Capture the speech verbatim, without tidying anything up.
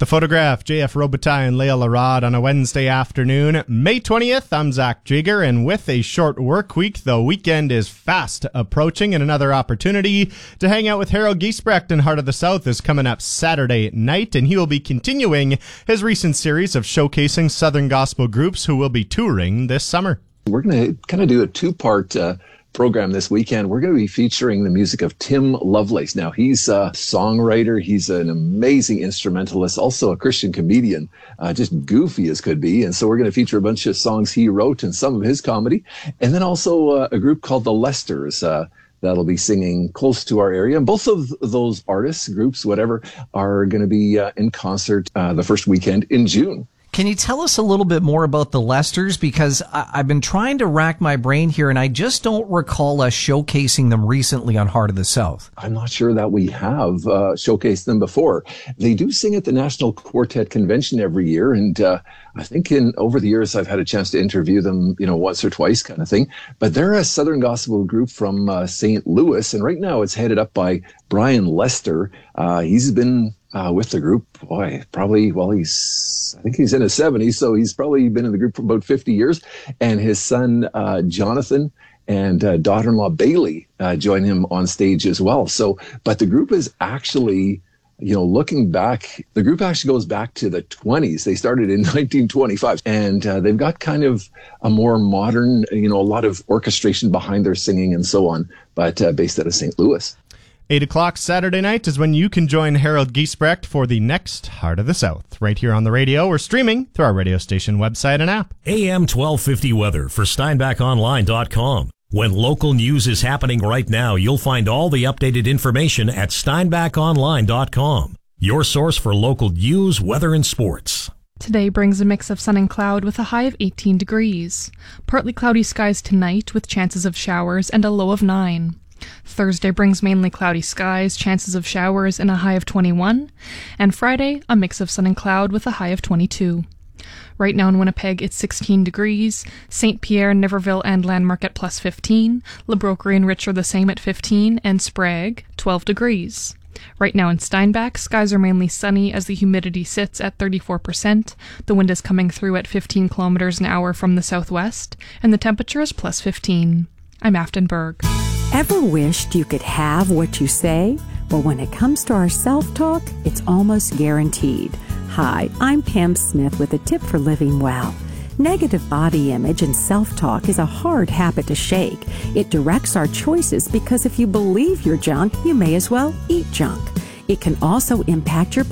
The Photograph, J F Robitaille and Leah Larod on a Wednesday afternoon, May twentieth. I'm Zach Jigger, and with a short work week, the weekend is fast approaching, and another opportunity to hang out with Harold Giesbrecht in Heart of the South is coming up Saturday night, and he will be continuing his recent series of showcasing Southern gospel groups who will be touring this summer. We're going to kind of do a two-part uh, program this weekend. We're going to be featuring the music of Tim Lovelace. Now, he's a songwriter. He's an amazing instrumentalist, also a Christian comedian, uh, just goofy as could be. And so we're going to feature a bunch of songs he wrote and some of his comedy. And then also uh, a group called the Lesters uh, that'll be singing close to our area. And both of those artists, groups, whatever, are going to be uh, in concert uh, the first weekend in June. Can you tell us a little bit more about the Lesters? Because I- I've been trying to rack my brain here, and I just don't recall us showcasing them recently on Heart of the South. I'm not sure that we have uh, showcased them before. They do sing at the National Quartet Convention every year, and uh, I think in over the years I've had a chance to interview them, you know, once or twice kind of thing. But they're a Southern gospel group from uh, Saint Louis, and right now it's headed up by Brian Lester. Uh, he's been Uh, with the group, boy, probably, well, he's, I think he's in his seventies, so he's probably been in the group for about fifty years. And his son, uh, Jonathan, and uh, daughter-in-law, Bailey, uh, join him on stage as well. So, but the group is actually, you know, looking back, the group actually goes back to the twenties. They started in nineteen twenty-five, and uh, they've got kind of a more modern, you know, a lot of orchestration behind their singing and so on, but uh, based out of Saint Louis. eight o'clock Saturday night is when you can join Harold Giesbrecht for the next Heart of the South, right here on the radio or streaming through our radio station website and app. A M twelve fifty weather for Steinbach Online dot com. When local news is happening right now, you'll find all the updated information at Steinbach Online dot com, your source for local news, weather, and sports. Today brings a mix of sun and cloud with a high of eighteen degrees. Partly cloudy skies tonight with chances of showers and a low of nine. Thursday brings mainly cloudy skies, chances of showers, and a high of twenty-one. And Friday, a mix of sun and cloud with a high of twenty-two. Right now in Winnipeg, it's sixteen degrees. Saint Pierre, Niverville, and Landmark at plus fifteen. Le Brocquerie and Rich are the same at fifteen. And Sprague, twelve degrees. Right now in Steinbach, skies are mainly sunny as the humidity sits at thirty-four percent. The wind is coming through at fifteen kilometers an hour from the southwest. And the temperature is plus fifteen. I'm Aftonberg. Ever wished you could have what you say? Well, when it comes to our self-talk, it's almost guaranteed. Hi, I'm Pam Smith with a tip for living well. Negative body image and self-talk is a hard habit to shake. It directs our choices because if you believe you're junk, you may as well eat junk. It can also impact your